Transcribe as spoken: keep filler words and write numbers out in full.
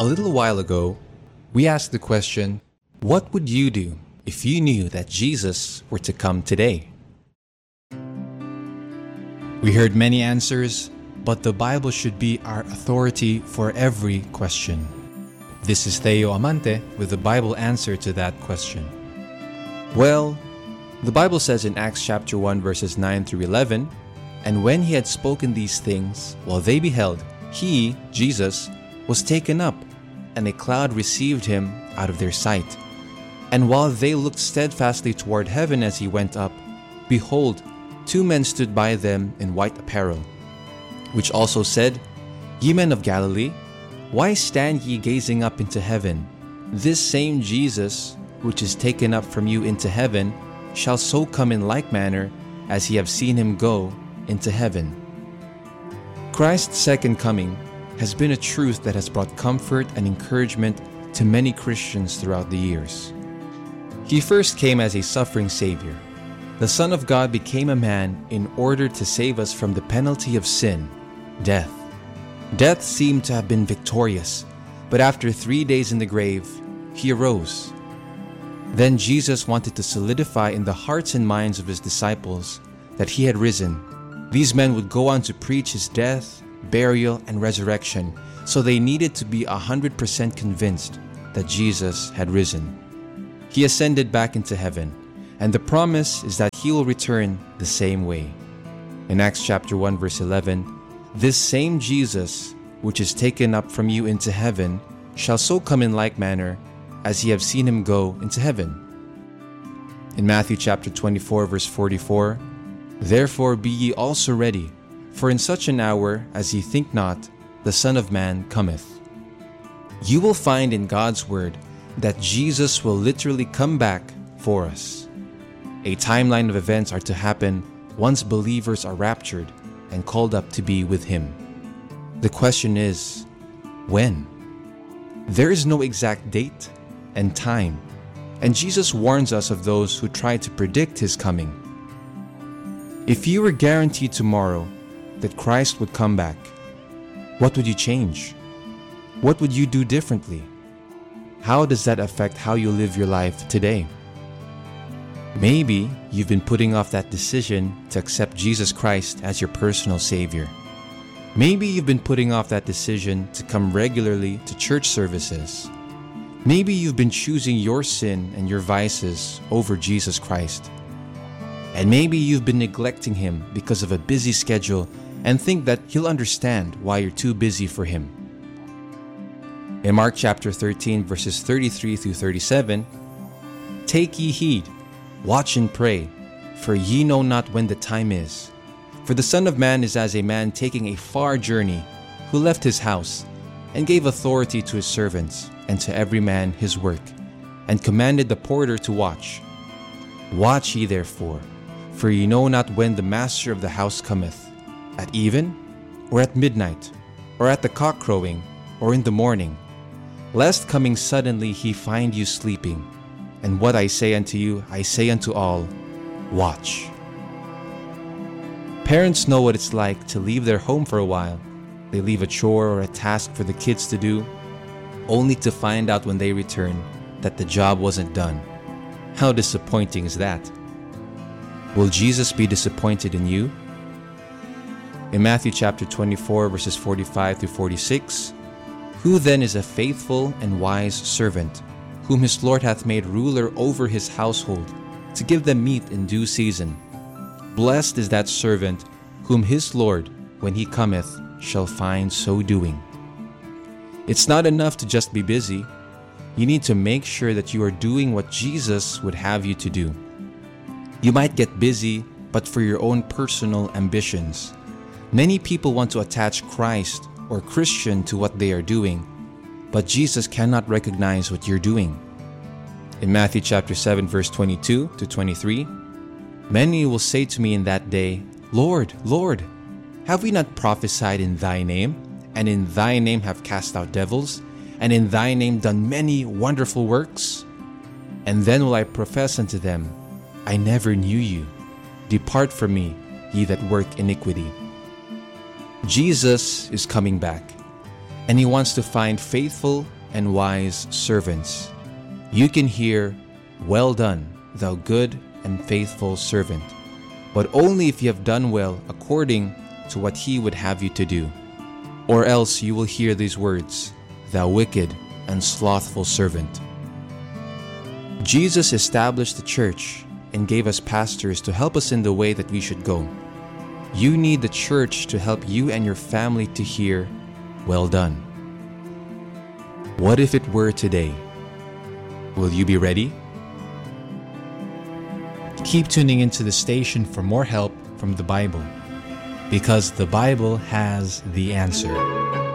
A little while ago, we asked the question, what would you do if you knew that Jesus were to come today? We heard many answers, but the Bible should be our authority for every question. This is Theo Amante with the Bible answer to that question. Well, the Bible says in Acts chapter one verses nine through eleven, "And when he had spoken these things, while they beheld, he, Jesus, was taken up, and a cloud received him out of their sight. And while they looked steadfastly toward heaven as he went up, behold, two men stood by them in white apparel, which also said, Ye men of Galilee, why stand ye gazing up into heaven? This same Jesus, which is taken up from you into heaven, shall so come in like manner as ye have seen him go into heaven." Christ's second coming has been a truth that has brought comfort and encouragement to many Christians throughout the years. He first came as a suffering Savior. The Son of God became a man in order to save us from the penalty of sin, death. Death seemed to have been victorious, but after three days in the grave, he arose. Then Jesus wanted to solidify in the hearts and minds of his disciples that he had risen. These men would go on to preach his death, burial, and resurrection, so they needed to be one hundred percent convinced that Jesus had risen. He ascended back into heaven, and the promise is that he will return the same way. In Acts chapter one verse eleven, "This same Jesus, which is taken up from you into heaven, shall so come in like manner as ye have seen him go into heaven." In Matthew chapter twenty-four verse forty-four, "Therefore be ye also ready, for in such an hour as ye think not, the Son of Man cometh." You will find in God's Word that Jesus will literally come back for us. A timeline of events are to happen once believers are raptured and called up to be with him. The question is, when? There is no exact date and time, and Jesus warns us of those who try to predict his coming. If you were guaranteed tomorrow that Christ would come back, what would you change? What would you do differently? How does that affect how you live your life today? Maybe you've been putting off that decision to accept Jesus Christ as your personal Savior. Maybe you've been putting off that decision to come regularly to church services. Maybe you've been choosing your sin and your vices over Jesus Christ. And maybe you've been neglecting him because of a busy schedule and think that he'll understand why you're too busy for him. In Mark chapter thirteen verses thirty-three through thirty-seven, "Take ye heed, watch and pray, for ye know not when the time is. For the Son of Man is as a man taking a far journey, who left his house, and gave authority to his servants, and to every man his work, and commanded the porter to watch. Watch ye therefore, for ye know not when the master of the house cometh, at even, or at midnight, or at the cock crowing, or in the morning, lest coming suddenly he find you sleeping. And what I say unto you, I say unto all, watch." Parents know what it's like to leave their home for a while. They leave a chore or a task for the kids to do, only to find out when they return that the job wasn't done. How disappointing is that? Will Jesus be disappointed in you? In Matthew chapter twenty-four verses forty-five through forty-six, "Who then is a faithful and wise servant, whom his Lord hath made ruler over his household, to give them meat in due season? Blessed is that servant whom his Lord, when he cometh, shall find so doing." It's not enough to just be busy. You need to make sure that you are doing what Jesus would have you to do. You might get busy, but for your own personal ambitions. Many people want to attach Christ or Christian to what they are doing, but Jesus cannot recognize what you're doing. In Matthew chapter seven verse twenty-two to twenty-three, "Many will say to me in that day, Lord, Lord, have we not prophesied in thy name, and in thy name have cast out devils, and in thy name done many wonderful works? And then will I profess unto them, I never knew you. Depart from me, ye that work iniquity." Jesus is coming back. and He wants to find faithful and wise servants. You can hear, "Well done, thou good and faithful servant," but only if you have done well according to what He would have you to do. Or else you will hear these words, "Thou wicked and slothful servant." Jesus established the church and gave us pastors to help us in the way that we should go. You need the church to help you and your family to hear, "Well done." What if it were today? Will you be ready? Keep tuning into the station for more help from the Bible, because the Bible has the answer.